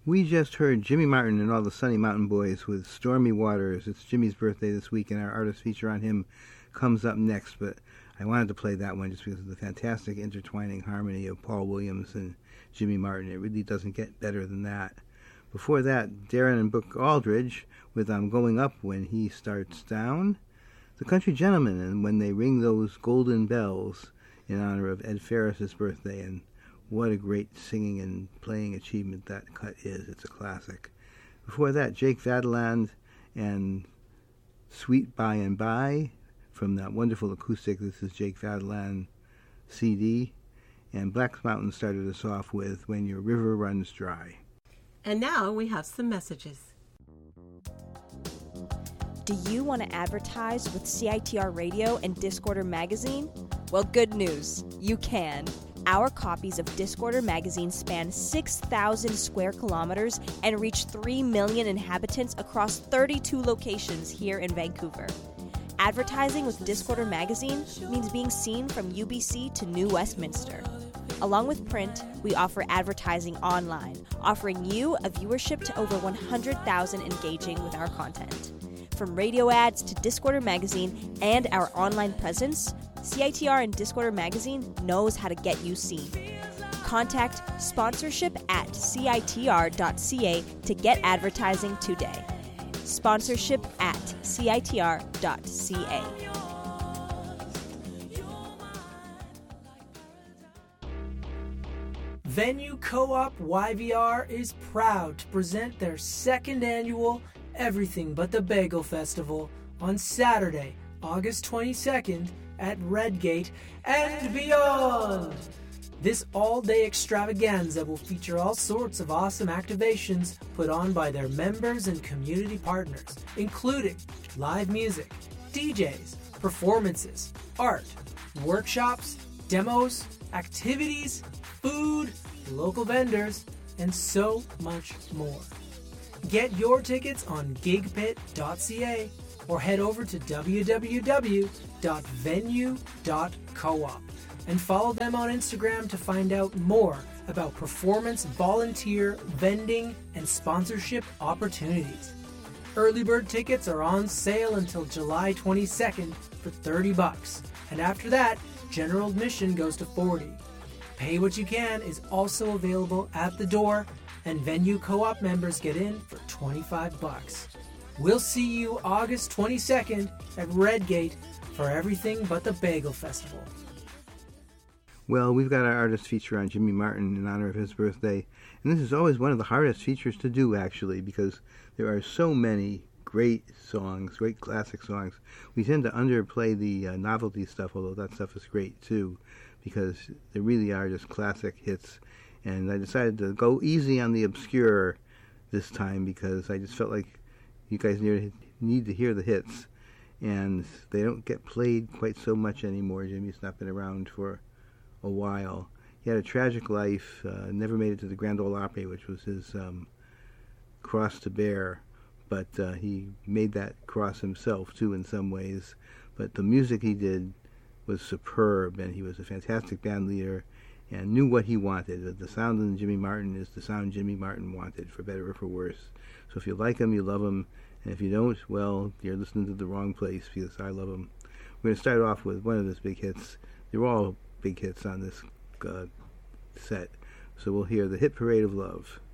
We just heard Jimmy Martin and all the Sunny Mountain Boys with Stormy Waters. It's Jimmy's birthday this week, and our artist feature on him comes up next, but I wanted to play that one just because of the fantastic intertwining harmony of Paul Williams and Jimmy Martin. It really doesn't get better than that. Before that, Darren and Brooke Aldridge with I'm Going Up When He Starts Down. The Country Gentlemen and When They Ring Those Golden Bells in honor of Ed Ferris's birthday, and what a great singing and playing achievement that cut is. It's a classic. Before that, Jake Vadeland and Sweet By and By from that wonderful acoustic This Is Jake Vadeland CD. And Black Mountain started us off with When Your River Runs Dry. And now we have some messages. Do you want to advertise with CITR Radio and Discorder Magazine? Well, good news. You can. Our copies of Discorder Magazine span 6,000 square kilometers and reach 3 million inhabitants across 32 locations here in Vancouver. Advertising with Discorder Magazine means being seen from UBC to New Westminster. Along with print, we offer advertising online, offering you a viewership to over 100,000 engaging with our content. From radio ads to Discorder Magazine and our online presence, CITR and Discorder Magazine knows how to get you seen. Contact sponsorship@citr.ca to get advertising today. Sponsorship@citr.ca. Venue Co-op YVR is proud to present their second annual Everything But the Bagel Festival on Saturday, August 22nd at Redgate and beyond. This all-day extravaganza will feature all sorts of awesome activations put on by their members and community partners, including live music, DJs, performances, art, workshops, demos, activities, food, local vendors, and so much more. Get your tickets on gigpit.ca or head over to www.venue.coop and follow them on Instagram to find out more about performance, volunteer, vending, and sponsorship opportunities. Early bird tickets are on sale until July 22nd for $30, and after that, general admission goes to $40. Pay What You Can is also available at the door, and Venue Co-op members get in for $25. We'll see you August 22nd at Redgate for Everything But the Bagel Festival. Well, we've got our artist feature on Jimmy Martin in honor of his birthday, and this is always one of the hardest features to do, actually, because there are so many great songs, great classic songs. We tend to underplay the novelty stuff, although that stuff is great, too, because they really are just classic hits. And I decided to go easy on the obscure this time because I just felt like you guys need to hear the hits, and they don't get played quite so much anymore. Jimmy's not been around for a while. He had a tragic life, never made it to the Grand Ole Opry, which was his cross to bear, but he made that cross himself, too, in some ways. But the music he did was superb, and he was a fantastic band leader and knew what he wanted. The sound of Jimmy Martin is the sound Jimmy Martin wanted, for better or for worse. So if you like him, you love him, and if you don't, well, you're listening to the wrong place, because I love him. We're going to start off with one of his big hits. They're all big hits on this set. So we'll hear The Hit Parade of Love.